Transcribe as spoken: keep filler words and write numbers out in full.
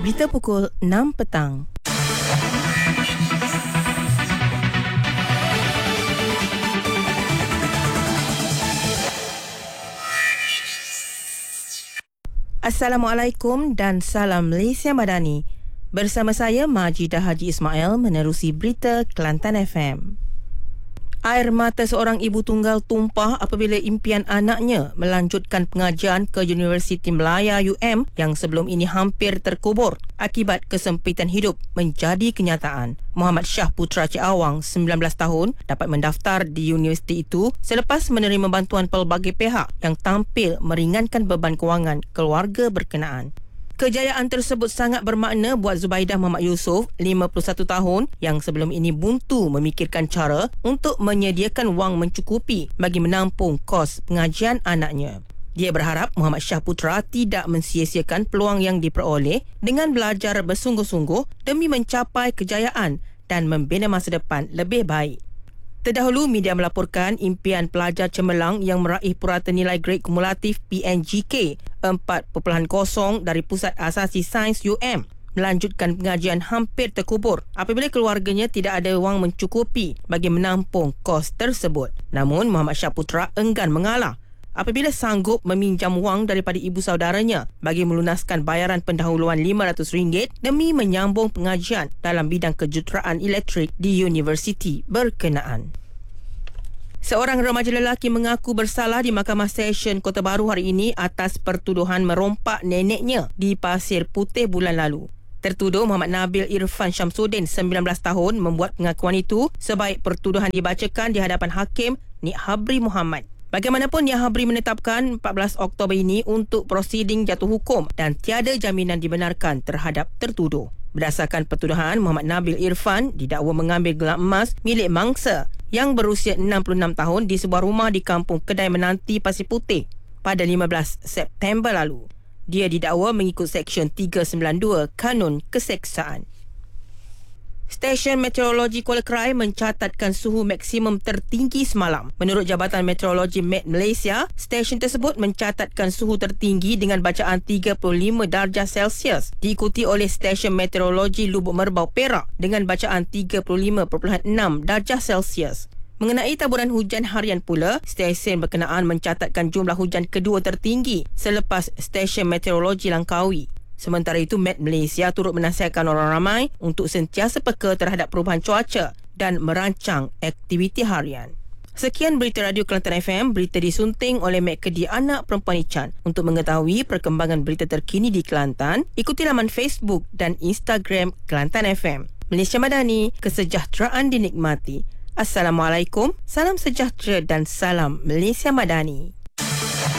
Berita pukul enam petang. Assalamualaikum dan salam Malaysia Madani. Bersama saya Majidah Haji Ismail menerusi berita Kelantan F M. Air mata seorang ibu tunggal tumpah apabila impian anaknya melanjutkan pengajian ke Universiti Melaya U M yang sebelum ini hampir terkubur akibat kesempitan hidup menjadi kenyataan. Muhammad Shah Putra Cik Awang, sembilan belas tahun, dapat mendaftar di universiti itu selepas menerima bantuan pelbagai pihak yang tampil meringankan beban kewangan keluarga berkenaan. Kejayaan tersebut sangat bermakna buat Zubaidah Muhammad Yusof, lima puluh satu tahun, yang sebelum ini buntu memikirkan cara untuk menyediakan wang mencukupi bagi menampung kos pengajian anaknya. Dia berharap Muhammad Shah Putra tidak mensia-siakan peluang yang diperoleh dengan belajar bersungguh-sungguh demi mencapai kejayaan dan membina masa depan lebih baik. Terdahulu, media melaporkan impian pelajar cemerlang yang meraih purata nilai grade kumulatif P N G K empat titik kosong dari Pusat Asasi Sains U M melanjutkan pengajian hampir terkubur apabila keluarganya tidak ada wang mencukupi bagi menampung kos tersebut. Namun, Muhammad Shah Putra enggan mengalah apabila sanggup meminjam wang daripada ibu saudaranya bagi melunaskan bayaran pendahuluan lima ratus ringgit demi menyambung pengajian dalam bidang kejuruteraan elektrik di universiti berkenaan. Seorang remaja lelaki mengaku bersalah di Mahkamah Session Kota Baru hari ini atas pertuduhan merompak neneknya di Pasir Putih bulan lalu. Tertuduh Muhammad Nabil Irfan Syamsuddin, sembilan belas tahun, membuat pengakuan itu sebaik pertuduhan dibacakan di hadapan Hakim Nik Habri Muhammad. Bagaimanapun, Nik Habri menetapkan empat belas Oktober ini untuk prosiding jatuh hukum dan tiada jaminan dibenarkan terhadap tertuduh. Berdasarkan pertuduhan, Muhammad Nabil Irfan didakwa mengambil gelang emas milik mangsa yang berusia enam puluh enam tahun di sebuah rumah di kampung Kedai Menanti, Pasir Putih pada lima belas September lalu. Dia didakwa mengikut Seksyen tiga sembilan dua Kanun Keseksaan. Stesen Meteorologi Kuala Krai mencatatkan suhu maksimum tertinggi semalam. Menurut Jabatan Meteorologi Met Malaysia, stesen tersebut mencatatkan suhu tertinggi dengan bacaan tiga puluh lima darjah Celsius, diikuti oleh Stesen Meteorologi Lubuk Merbau Perak dengan bacaan tiga puluh lima perpuluhan enam darjah Celsius. Mengenai taburan hujan harian pula, stesen berkenaan mencatatkan jumlah hujan kedua tertinggi selepas Stesen Meteorologi Langkawi. Sementara itu, Met Malaysia turut menasihatkan orang ramai untuk sentiasa peka terhadap perubahan cuaca dan merancang aktiviti harian. Sekian berita Radio Kelantan F M, berita disunting oleh Mek Kedi Anak Perempuan Ican. Untuk mengetahui perkembangan berita terkini di Kelantan, ikuti laman Facebook dan Instagram Kelantan F M. Malaysia Madani, kesejahteraan dinikmati. Assalamualaikum, salam sejahtera dan salam Malaysia Madani.